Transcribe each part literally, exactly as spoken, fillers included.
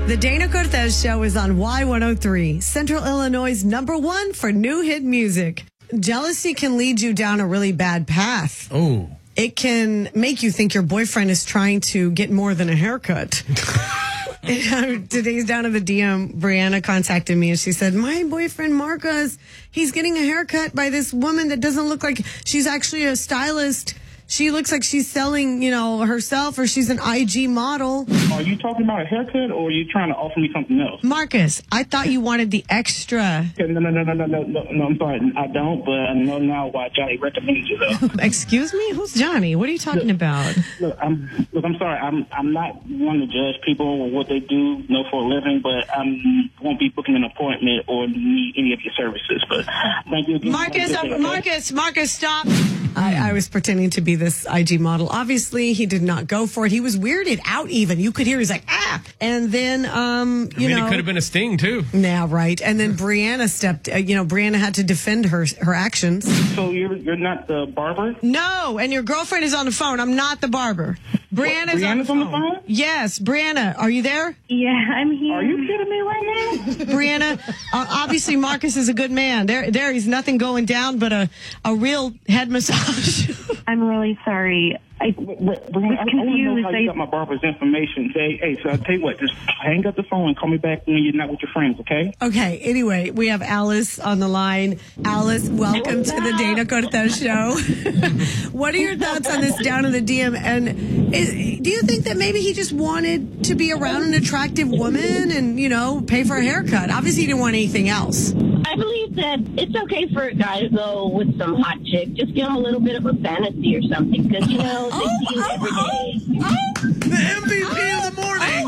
The Dana Cortez Show is on Y one oh three, Central Illinois' number one for new hit music. Jealousy can lead you down a really bad path. Oh. It can make you think your boyfriend is trying to get more than a haircut. Today's down to the D M, Brianna contacted me and she said, my boyfriend Marcus, he's getting a haircut by this woman that doesn't look like she's actually a stylist. She looks like she's selling, you know, herself, or she's an I G model. Are you talking about a haircut, or are you trying to offer me something else? Marcus, I thought you wanted the extra. No, no, no, no, no, no, no, no, I'm sorry. I don't, but I know now why Johnny recommended you, though. Excuse me? Who's Johnny? What are you talking look, about? Look, I'm, look, I'm sorry. I'm I'm not one to judge people or what they do, you know, for a living, but I won't be booking an appointment or need any of your services. But thank you again. Marcus, I'm, Marcus, Marcus, stop. I, I was pretending to be this I G model. Obviously, he did not go for it. He was weirded out even. You could hear he's like, ah. And then, um, you I mean, know. it could have been a sting, too. Yeah, right. And then Brianna stepped, uh, you know, Brianna had to defend her her actions. So you're you're not the barber? No, and your girlfriend is on the phone. I'm not the barber. Brianna's what, on, the on the phone. Yes, Brianna, are you there? Yeah, I'm here. Are you kidding me right now? Brianna, uh, obviously Marcus is a good man. There, there, he's nothing going down but a, a real head massage. I'm really sorry. I Brianna, was I, I want to know how confused. you got my barber's information. Say, hey, so I'll tell you what, just hang up the phone and call me back when you're not with your friends, okay? Okay, anyway, we have Alice on the line. Alice, welcome to the Dana Cortez Show. What are your thoughts on this down in the D M? And is, do you think that maybe he just wanted to be around an attractive woman and, you know, pay for a haircut? Obviously, he didn't want anything else. I believe that it's okay for a guy to go with some hot chick. Just give him a little bit of a fantasy or something, because, you know, they Oh, see you every day. Oh, oh, The M V P of the morning.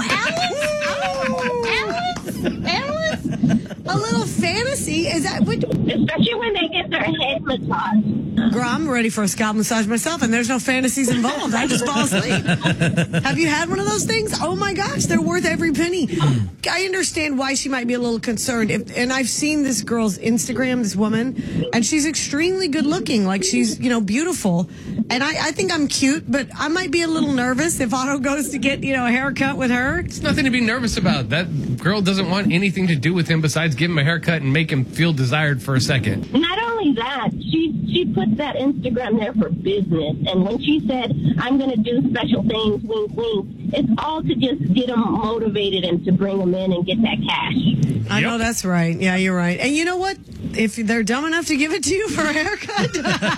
Alice, Alice, Alice, a little fantasy. Is that what? Especially when they get their head massaged. Girl, I'm ready for a scalp massage myself, and there's no fantasies involved. I just fall asleep. Have you had one of those things? Oh my gosh, they're worth every penny. I understand why she might be a little concerned. If, and I've seen this girl's Instagram, this woman, and she's extremely good looking. Like, she's, you know, beautiful. And I, I think I'm cute, but I might be a little nervous if Otto goes to get, you know, a haircut with her. It's nothing to be nervous about. That girl doesn't want anything to do with him besides give him a haircut and make him feel desired for a second. Not only that, she she put that Instagram there for business. And when she said, I'm going to do special things, wink, wink, it's all to just get them motivated and to bring them in and get that cash. I Yep. know that's right. Yeah, you're right. And you know what? If they're dumb enough to give it to you for a haircut,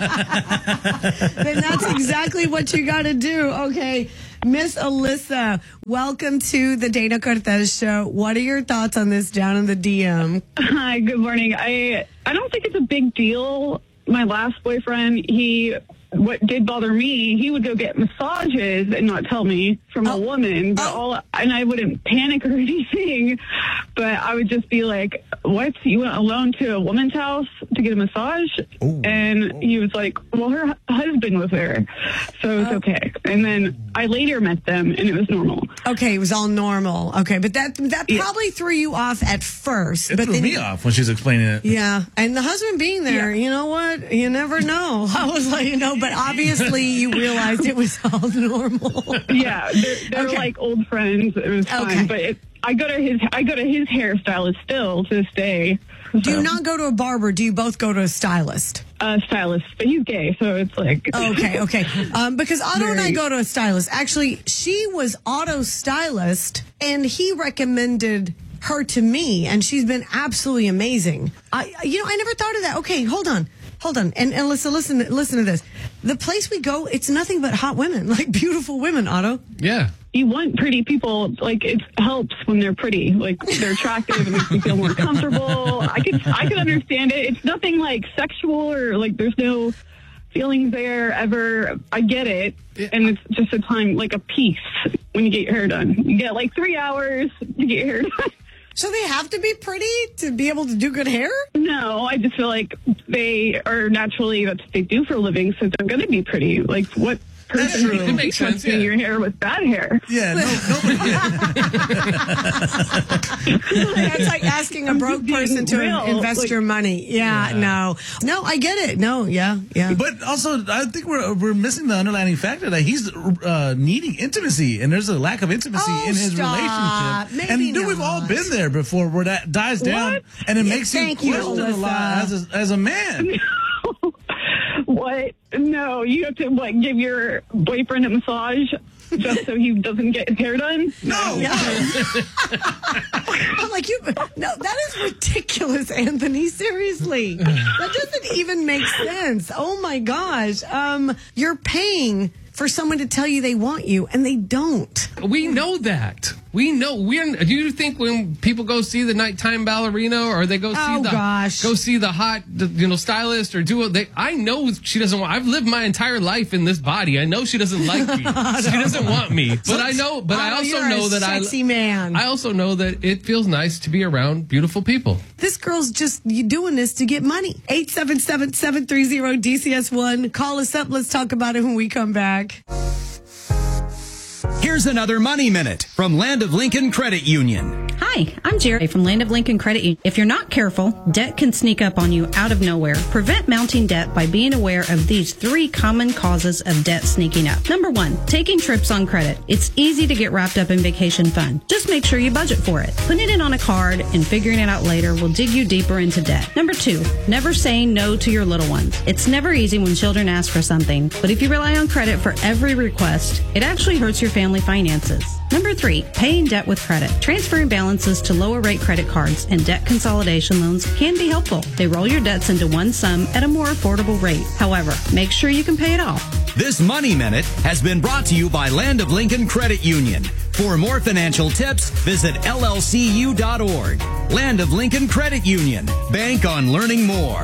then that's exactly what you got to do. Okay. Miss Alyssa, welcome to the Dana Cortez Show. What are your thoughts on this down in the D M? Hi, good morning. I I don't think it's a big deal. My last boyfriend, he what did bother me, he would go get massages and not tell me from Oh. a woman, but Oh. all and I wouldn't panic or anything, but I would just be like, "What? You went alone to a woman's house to get a massage?" Ooh. And he was like, "Well, her husband was there, so it's Oh. okay." And then I later met them, and it was normal. Okay, it was all normal. Okay, but that that Yeah. probably threw you off at first. It but threw then me off when she was explaining it. Yeah, and the husband being there, Yeah. you know what? You never know. I was like, you know, but obviously you realized it was all normal. Yeah, they're, they're Okay. like old friends. It was fine, Okay. but it, I go to his I go to his hairstylist still to this day. Do So, you not go to a barber? Do you both go to a stylist? uh, stylist? But he's gay, so it's like Okay, okay. Um, because Otto and I Very- go to a stylist. Actually, she was Otto's stylist, and he recommended her to me, and she's been absolutely amazing. I, you know, I never thought of that. Okay, hold on. Hold on. And, and listen, listen, listen to this. The place we go, it's nothing but hot women, like beautiful women, Otto. Yeah. you want pretty people. Like, it helps when they're pretty. Like, they're attractive. It makes you feel more comfortable. I could I could understand it. It's nothing like sexual or like there's no feelings there ever. I get it. And it's just a time, like a piece when you get your hair done. You get like three hours to get your hair done. So they have to be pretty to be able to do good hair? No, I just feel like they are naturally, that's what they do for a living, so they're going to be pretty. Like, what person true. who It makes sense, trusting yeah. your hair with bad hair. Yeah, no, nobody. Yeah. That's like asking a broke being person to real, invest like- your money. Yeah, no. No, I get it. No, yeah, yeah. But also, I think we're we're missing the underlying factor that he's uh, needing intimacy, and there's a lack of intimacy Oh, in his stop. relationship. Maybe and dude, we've all not. been there before, where that dies down, What? and it Yeah, makes you thank you, question a lot Alyssa. as a, as a man. What? No, you have to like give your boyfriend a massage just so he doesn't get his hair done. No, I'm like, you, no, that is ridiculous, Anthony. Seriously. That doesn't even make sense. Oh my gosh. Um, you're paying for someone to tell you they want you, and they don't. We know that. We know. We're. Do you think when people go see the nighttime ballerina, or they go see Oh, the gosh. go see the hot, the, you know, stylist, or do it? They, I know she doesn't want. I've lived my entire life in this body. I know she doesn't like me. She doesn't want me. But I know. But I Oh, also you're know a that I. sexy man. I also know that it feels nice to be around beautiful people. This girl's just you doing this to get money. eight seven seven, seven three zero, D C S one. Call us up. Let's talk about it when we come back. Here's another Money Minute from Land of Lincoln Credit Union. Hi, I'm Jerry from Land of Lincoln Credit Union. If you're not careful, debt can sneak up on you out of nowhere. Prevent mounting debt by being aware of these three common causes of debt sneaking up. Number one, taking trips on credit. It's easy to get wrapped up in vacation fun. Just make sure you budget for it. Putting it on a card and figuring it out later will dig you deeper into debt. Number two, never saying no to your little ones. It's never easy when children ask for something, but if you rely on credit for every request, it actually hurts your family finances. Number three, paying debt with credit. Transferring balances to lower rate credit cards and debt consolidation loans can be helpful. They roll your debts into one sum at a more affordable rate. However, make sure you can pay it off. This Money Minute has been brought to you by Land of Lincoln Credit Union. For more financial tips, visit L L C U dot org. Land of Lincoln Credit Union. Bank on learning more.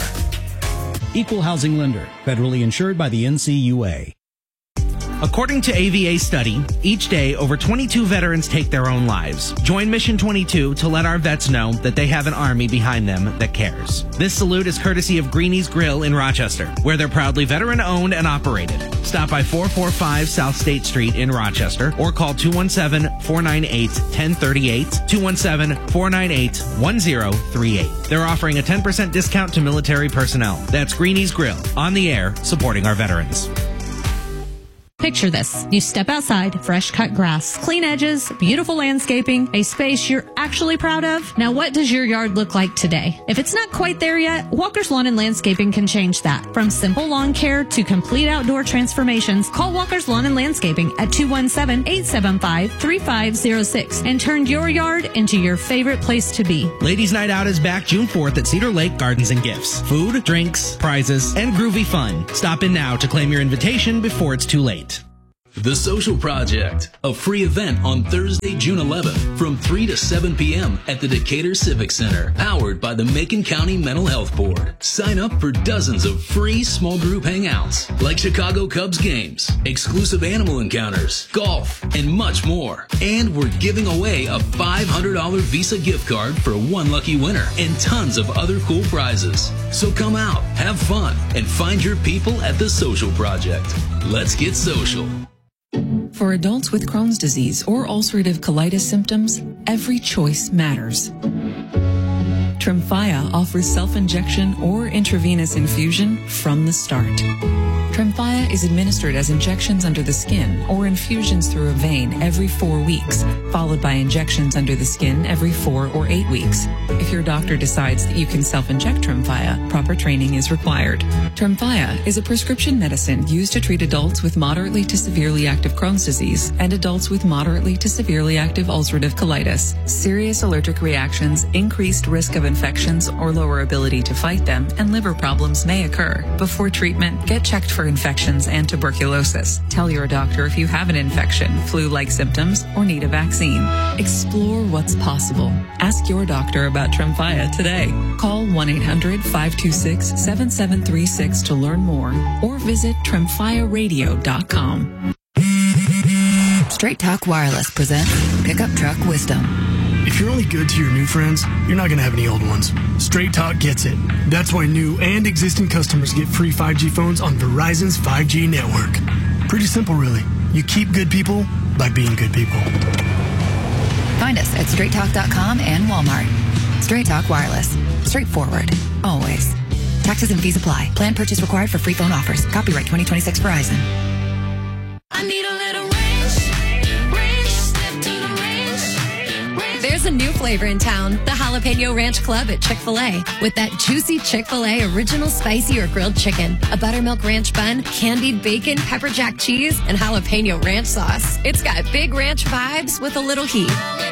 Equal housing lender. Federally insured by the N C U A. According to A V A study, each day over twenty-two veterans take their own lives. Join Mission twenty-two to let our vets know that they have an army behind them that cares. This salute is courtesy of Greenie's Grill in Rochester, where they're proudly veteran-owned and operated. Stop by four forty-five South State Street in Rochester or call two one seven, four nine eight, one zero three eight, two one seven, four nine eight, one zero three eight. They're offering a ten percent discount to military personnel. That's Greenie's Grill, on the air, supporting our veterans. Picture this. You step outside, fresh cut grass, clean edges, beautiful landscaping, a space you're actually proud of. Now, what does your yard look like today? If it's not quite there yet, Walker's Lawn and Landscaping can change that. From simple lawn care to complete outdoor transformations, call Walker's Lawn and Landscaping at two one seven, eight seven five, three five zero six and turn your yard into your favorite place to be. Ladies' Night Out is back June fourth at Cedar Lake Gardens and Gifts. Food, drinks, prizes, and groovy fun. Stop in now to claim your invitation before it's too late. The Social Project, a free event on Thursday, June eleventh from three to seven p.m. at the Decatur Civic Center, powered by the Macon County Mental Health Board. Sign up for dozens of free small group hangouts like Chicago Cubs games, exclusive animal encounters, golf, and much more. And we're giving away a five hundred dollars Visa gift card for one lucky winner and tons of other cool prizes. So come out, have fun, and find your people at the Social Project. Let's get social. For adults with Crohn's disease or ulcerative colitis symptoms, every choice matters. Tremfya offers self-injection or intravenous infusion from the start. Tremfya is administered as injections under the skin or infusions through a vein every four weeks, followed by injections under the skin every four or eight weeks. If your doctor decides that you can self-inject Tremfya, proper training is required. Tremfya is a prescription medicine used to treat adults with moderately to severely active Crohn's disease and adults with moderately to severely active ulcerative colitis. Serious allergic reactions, increased risk of infections or lower ability to fight them, and liver problems may occur. Before treatment, get checked for infections and tuberculosis. Tell your doctor if you have an infection, flu-like symptoms, or need a vaccine. Explore what's possible. Ask your doctor about Tremfya today. Call one eight hundred, five two six, seven seven three six to learn more or visit tremfya radio dot com. Straight Talk Wireless presents Pickup Truck Wisdom. If you're only good to your new friends, you're not going to have any old ones. Straight Talk gets it. That's why new and existing customers get free five G phones on Verizon's five G network. Pretty simple, really. You keep good people by being good people. Find us at straight talk dot com and Walmart. Straight Talk Wireless. Straightforward. Always. Taxes and fees apply. Plan purchase required for free phone offers. Copyright twenty twenty-six Verizon. I need a little range, range, step to the range, range. There's a new flavor in town, the Jalapeno Ranch Club at Chick-fil-A. With that juicy Chick-fil-A original spicy or grilled chicken, a buttermilk ranch bun, candied bacon, pepper jack cheese, and jalapeno ranch sauce. It's got big ranch vibes with a little heat.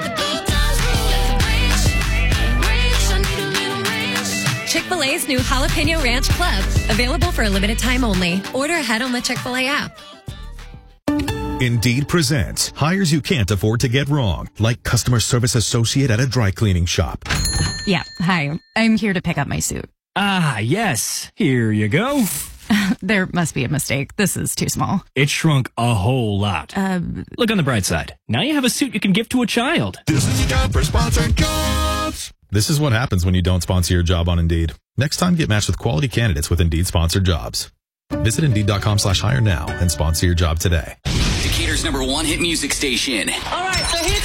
Chick-fil-A's new Jalapeno Ranch Club. Available for a limited time only. Order ahead on the Chick-fil-A app. Indeed presents hires you can't afford to get wrong, like customer service associate at a dry cleaning shop. Yeah, hi. I'm here to pick up my suit. Ah, yes. Here you go. There must be a mistake. This is too small. It shrunk a whole lot. Uh, Look on the bright side. Now you have a suit you can give to a child. This is your time for sponsored jobs. This is what happens when you don't sponsor your job on Indeed. Next time, get matched with quality candidates with Indeed sponsored jobs. Visit Indeed.com slash hire now and sponsor your job today. Decatur's number one hit music station. All right, so here's